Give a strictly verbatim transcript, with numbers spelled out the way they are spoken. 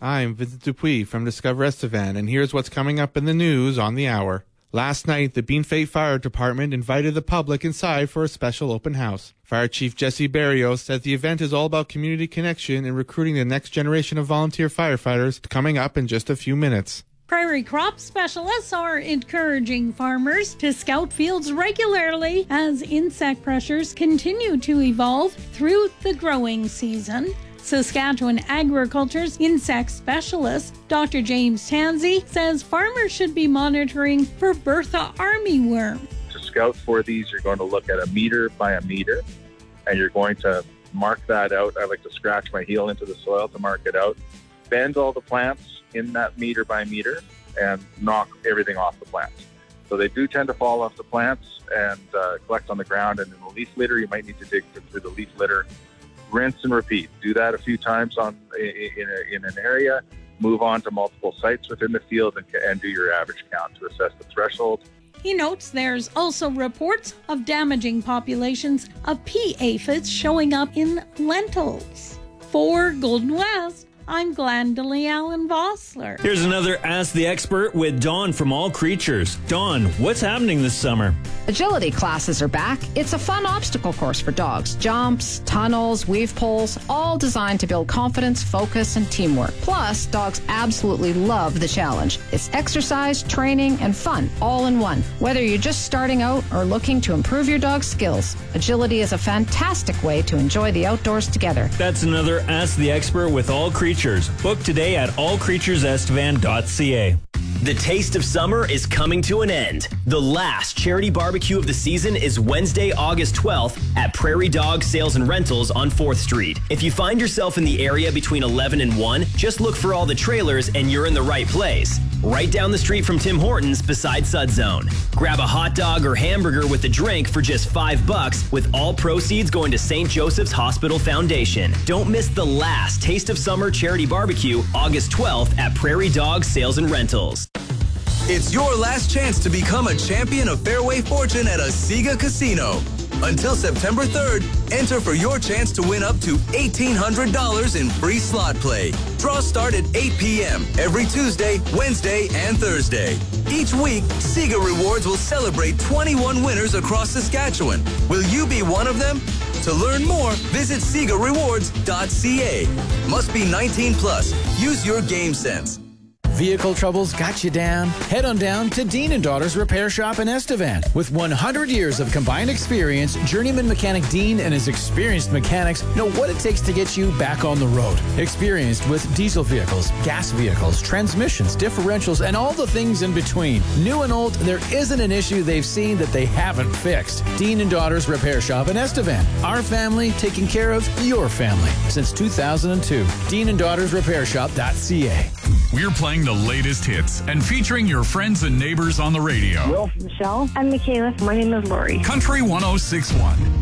I'm Vincent Dupuis from Discover Estevan, and here's what's coming up in the news on the hour. Last night, the Bean Fate Fire Department invited the public inside for a special open house. Fire Chief Jesse Barrios said the event is all about community connection and recruiting the next generation of volunteer firefighters, coming up in just a few minutes. Prairie crop specialists are encouraging farmers to scout fields regularly as insect pressures continue to evolve through the growing season. Saskatchewan Agriculture's insect specialist, Doctor James Tansey, says farmers should be monitoring for Bertha armyworm. To scout for these, you're going to look at a meter by a meter, and you're going to mark that out. I like to scratch my heel into the soil to mark it out. Bend all the plants in that meter by meter and knock everything off the plants. So they do tend to fall off the plants and uh, collect on the ground, and in the leaf litter, you might need to dig through the leaf litter. Rinse and repeat. Do that a few times on in, a, in an area. Move on to multiple sites within the field and, and do your average count to assess the threshold. He notes there's also reports of damaging populations of pea aphids showing up in lentils. For Golden West, I'm Glendalee Allen Vossler. Here's another Ask the Expert with Dawn from All Creatures. Dawn, what's happening this summer? Agility classes are back. It's a fun obstacle course for dogs. Jumps, tunnels, weave poles, all designed to build confidence, focus, and teamwork. Plus, dogs absolutely love the challenge. It's exercise, training, and fun all in one. Whether you're just starting out or looking to improve your dog's skills, Agility is a fantastic way to enjoy the outdoors together. That's another Ask the Expert with All Creatures. Book today at all creatures estevan dot c a. The taste of summer is coming to an end. The last charity barbecue of the season is Wednesday, August twelfth at Prairie Dog Sales and Rentals on fourth street. If you find yourself in the area between eleven and one, just look for all the trailers and you're in the right place. Right down the street from Tim Hortons beside Sudzone. Grab a hot dog or hamburger with a drink for just five bucks, with all proceeds going to Saint Joseph's Hospital Foundation. Don't miss the last Taste of Summer charity barbecue, August twelfth at Prairie Dog Sales and Rentals. It's your last chance to become a champion of Fairway Fortune at Asiga Casino. Until September third, enter for your chance to win up to eighteen hundred dollars in free slot play. Draws start at eight p.m. every Tuesday, Wednesday, and Thursday. Each week, Siga Rewards will celebrate twenty-one winners across Saskatchewan. Will you be one of them? To learn more, visit siga rewards dot c a. Must be nineteen plus. Use your game sense. Vehicle troubles got you down? Head on down to Dean and Daughters Repair Shop in Estevan. With one hundred years of combined experience, journeyman mechanic Dean and his experienced mechanics know what it takes to get you back on the road. Experienced with diesel vehicles, gas vehicles, transmissions, differentials, and all the things in between. New and old, there isn't an issue they've seen that they haven't fixed. Dean and Daughters Repair Shop in Estevan. Our family taking care of your family since two thousand two. Dean and Daughters Repair Shop dot c a. We're playing the latest hits and featuring your friends and neighbors on the radio. Will, Michelle. I'm Michaela. My name is Lori. Country one oh six point one.